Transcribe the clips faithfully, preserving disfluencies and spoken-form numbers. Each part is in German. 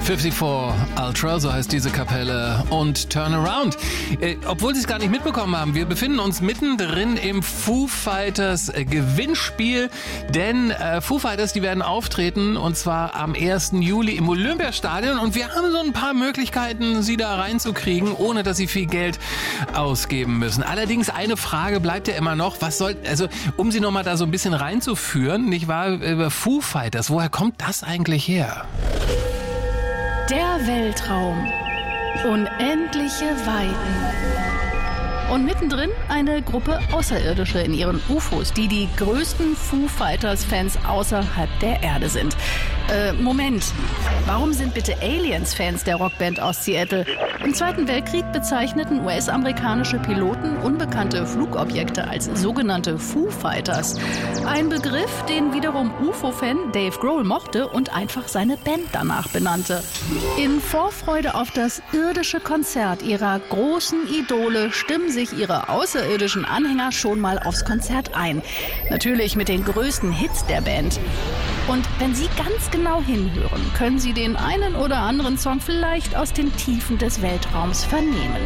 fünfundfünfzig Ultra, so heißt diese Kapelle, und Turnaround. Äh, obwohl Sie es gar nicht mitbekommen haben, wir befinden uns mittendrin im Foo Fighters äh, Gewinnspiel, denn äh, Foo Fighters, die werden auftreten, und zwar am ersten Juli im Olympiastadion, und wir haben so ein paar Möglichkeiten, Sie da reinzukriegen, ohne dass Sie viel Geld ausgeben müssen. Allerdings eine Frage bleibt ja immer noch, was soll, also um Sie nochmal da so ein bisschen reinzuführen, nicht wahr, über Foo Fighters, woher kommt das eigentlich her? Der Weltraum. Unendliche Weiten. Und mittendrin eine Gruppe Außerirdische in ihren U F Os, die die größten Foo Fighters-Fans außerhalb der Erde sind. Äh, Moment. Warum sind bitte Aliens Fans der Rockband aus Seattle? Im Zweiten Weltkrieg bezeichneten U S-amerikanische Piloten unbekannte Flugobjekte als sogenannte Foo Fighters. Ein Begriff, den wiederum U F O-Fan Dave Grohl mochte und einfach seine Band danach benannte. In Vorfreude auf das irdische Konzert ihrer großen Idole stimmen sich ihre außerirdischen Anhänger schon mal aufs Konzert ein. Natürlich mit den größten Hits der Band. Und wenn Sie ganz genau hinhören, können Sie den einen oder anderen Song vielleicht aus den Tiefen des Weltraums vernehmen.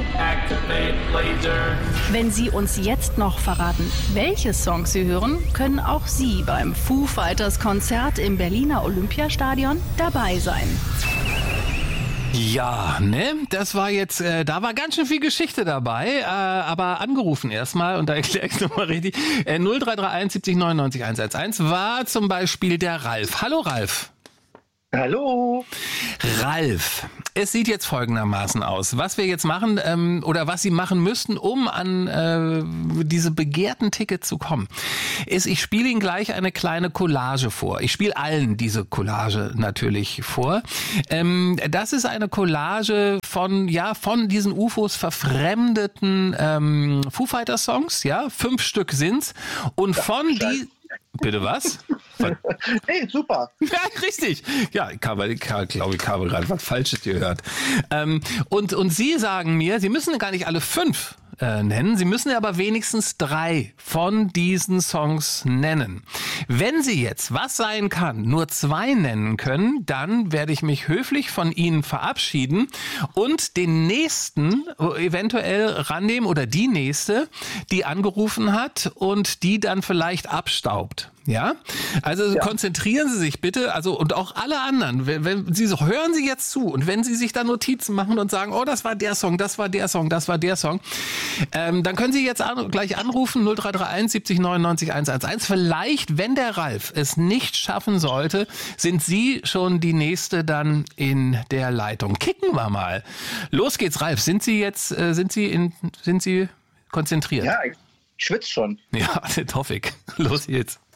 Wenn Sie uns jetzt noch verraten, welche Songs Sie hören, können auch Sie beim Foo Fighters Konzert im Berliner Olympiastadion dabei sein. Ja, ne, das war jetzt, äh, da war ganz schön viel Geschichte dabei, äh, aber angerufen erstmal, und da erkläre ich es nochmal richtig, äh, null drei drei eins siebzig neunundneunzig hundertelf war zum Beispiel der Ralf. Hallo Ralf. Hallo. Ralf, es sieht jetzt folgendermaßen aus. Was wir jetzt machen, ähm, oder was Sie machen müssten, um an äh, diese begehrten Tickets zu kommen, ist, ich spiele Ihnen gleich eine kleine Collage vor. Ich spiele allen diese Collage natürlich vor. Ähm, das ist eine Collage von, ja, von diesen U F Os verfremdeten ähm, Foo Fighters Songs, ja, fünf Stück sind's, und von die... Bitte was? Hey, super. Ja, richtig. Ja, ich habe, ich glaube, ich habe gerade was Falsches gehört. Ähm, und, und Sie sagen mir, Sie müssen gar nicht alle fünf äh, nennen, Sie müssen aber wenigstens drei von diesen Songs nennen. Wenn Sie jetzt, was sein kann, nur zwei nennen können, dann werde ich mich höflich von Ihnen verabschieden und den nächsten eventuell rannehmen, oder die nächste, die angerufen hat und die dann vielleicht abstaubt. Ja, also ja. Konzentrieren Sie sich bitte, also, und auch alle anderen, wenn, wenn Sie so, hören Sie jetzt zu, und wenn Sie sich da Notizen machen und sagen, oh, das war der Song, das war der Song, das war der Song, ähm, dann können Sie jetzt an, gleich anrufen, null drei drei eins siebzig neunundneunzig hundertelf. Vielleicht, wenn der Ralf es nicht schaffen sollte, sind Sie schon die nächste dann in der Leitung. Kicken wir mal. Los geht's, Ralf. Sind Sie jetzt, äh, sind Sie in, sind Sie konzentriert? Ja, ich schwitze schon. Ja, das hoffe ich. Los geht's.